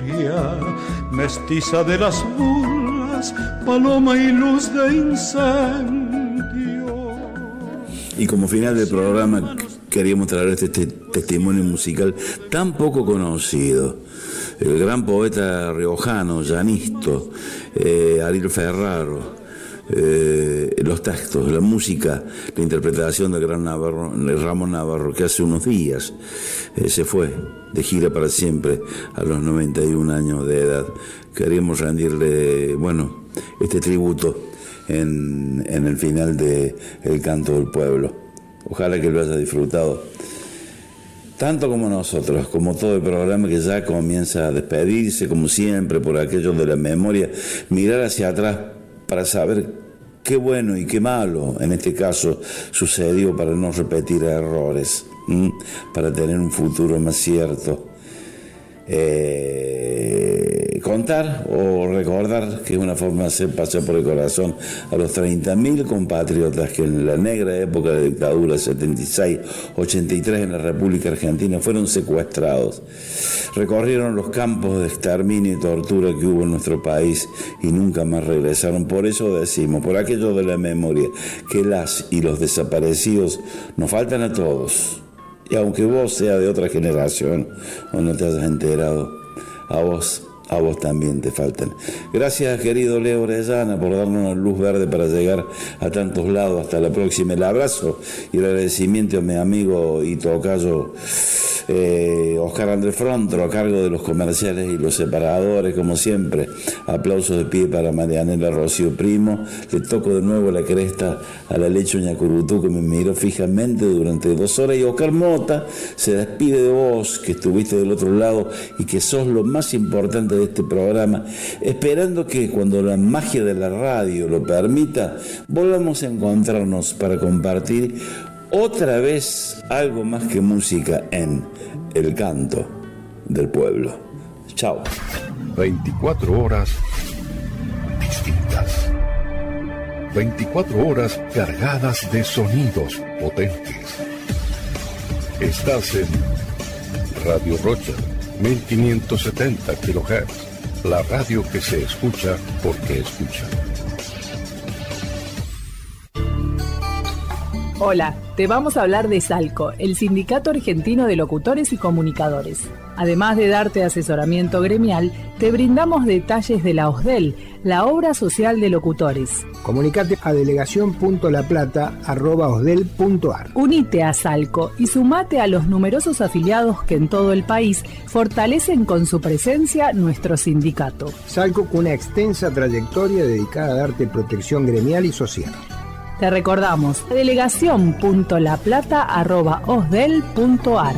rubia, mestiza de las burlas, paloma y luz de incendio. Y como final del programa queríamos traer este testimonio musical tan poco conocido. El gran poeta riojano, llanisto, Ariel Ferraro, los textos, la música, la interpretación del gran Ramón Navarro, que hace unos días se fue de gira para siempre a los 91 años de edad. Queríamos rendirle, este tributo en el final de El Canto del Pueblo. Ojalá que lo haya disfrutado tanto como nosotros, como todo el programa que ya comienza a despedirse, como siempre, por aquello de la memoria, mirar hacia atrás para saber qué bueno y qué malo, en este caso, sucedió, para no repetir errores, para tener un futuro más cierto. Contar o recordar, que es una forma de hacer pasar por el corazón a los 30.000 compatriotas que en la negra época de la dictadura 76-83 en la República Argentina fueron secuestrados, recorrieron los campos de exterminio y tortura que hubo en nuestro país y nunca más regresaron. Por eso decimos, por aquello de la memoria, que las y los desaparecidos nos faltan a todos. Y aunque vos seas de otra generación o no te hayas enterado, a vos también te faltan. Gracias, querido Leo Orellana, por darnos una luz verde para llegar a tantos lados. Hasta la próxima. El abrazo y el agradecimiento a mi amigo y tocayo Oscar Andrés Frontro, a cargo de los comerciales y los separadores, como siempre. Aplausos de pie para Marianela Rocío Primo. Le toco de nuevo la cresta a la Lecho Ñacurutú, que me miró fijamente durante 2 horas, y Oscar Mota se despide de vos, que estuviste del otro lado y que sos lo más importante de este programa, esperando que cuando la magia de la radio lo permita, volvamos a encontrarnos para compartir otra vez algo más que música en El Canto del Pueblo. Chao. 24 horas distintas. 24 horas cargadas de sonidos potentes. Estás en Radio Rocha, 1570 kHz. La radio que se escucha porque escucha. Hola, te vamos a hablar de Salco, el Sindicato Argentino de Locutores y Comunicadores. Además de darte asesoramiento gremial, te brindamos detalles de la OSDEL, la Obra Social de Locutores. Comunicate a delegación.laplata@osdel.ar. Unite a Salco y sumate a los numerosos afiliados que en todo el país fortalecen con su presencia nuestro sindicato. Salco, con una extensa trayectoria dedicada a darte protección gremial y social. Te recordamos, delegación.laplata@osdel.ar.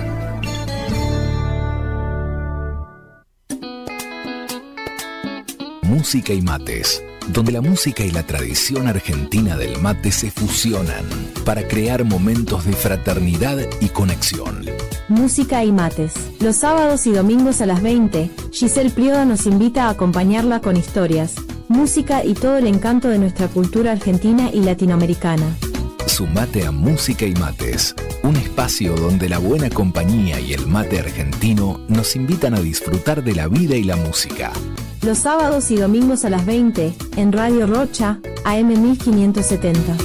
Música y mates, donde la música y la tradición argentina del mate se fusionan para crear momentos de fraternidad y conexión. Música y mates. Los sábados y domingos a las 20, Giselle Prioda nos invita a acompañarla con historias, música y todo el encanto de nuestra cultura argentina y latinoamericana. Sumate a Música y Mates, un espacio donde la buena compañía y el mate argentino nos invitan a disfrutar de la vida y la música. Los sábados y domingos a las 20, en Radio Rocha, AM 1570.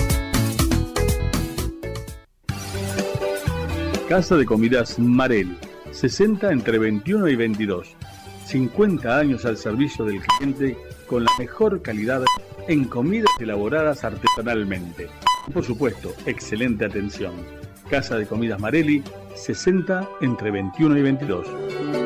Casa de Comidas Marel, 60 entre 21 y 22. 50 años al servicio del cliente con la mejor calidad en comidas elaboradas artesanalmente. Por supuesto, excelente atención. Casa de Comidas Marelli, 60 entre 21 y 22.